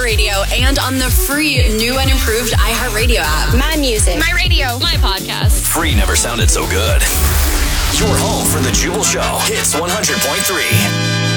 iHeartRadio and on the free new and improved iHeartRadio app. My music. My radio. My podcast. Free never sounded so good. Your home for the Jubal Show. Hits 100.3.